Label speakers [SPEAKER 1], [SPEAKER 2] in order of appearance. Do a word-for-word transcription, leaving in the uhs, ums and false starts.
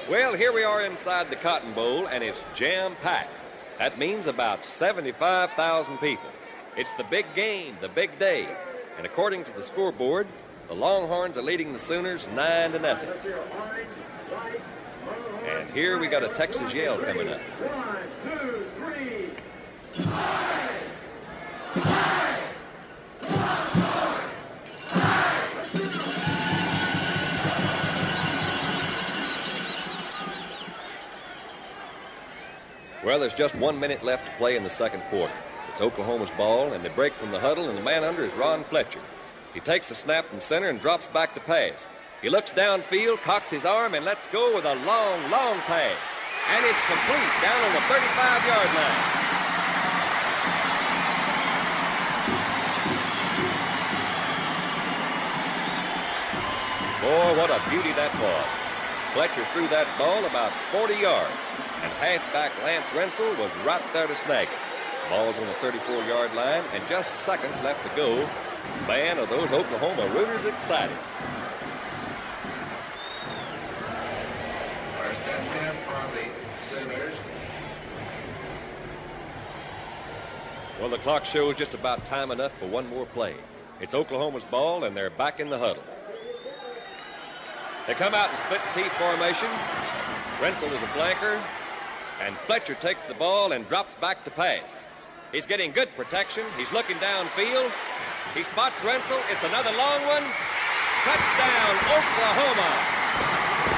[SPEAKER 1] Well, here we are inside the Cotton Bowl, and it's jam-packed. That means about seventy-five thousand people. It's the big game, the big day. And according to the scoreboard, the Longhorns are leading the Sooners nine to nothing. And here we got a Texas Yell coming up.
[SPEAKER 2] One, two, three. Five, five,
[SPEAKER 1] Well, there's just one minute left to play in the second quarter. It's Oklahoma's ball, and they break from the huddle, and the man under is Ron Fletcher. He takes the snap from center and drops back to pass. He looks downfield, cocks his arm, and lets go with a long, long pass. And it's complete down on the thirty-five-yard line. Boy, what a beauty that was. Fletcher threw that ball about forty yards, and halfback Lance Rensel was right there to snag it. Ball's on the thirty-four-yard line, and just seconds left to go. Man, are those Oklahoma Rooters excited.
[SPEAKER 3] First and ten for the Sooners.
[SPEAKER 1] Well, the clock shows just about time enough for one more play. It's Oklahoma's ball, and they're back in the huddle. They come out in split T formation. Rensel is a flanker, and Fletcher takes the ball and drops back to pass. He's getting good protection. He's looking downfield. He spots Rensel. It's another long one. Touchdown, Oklahoma.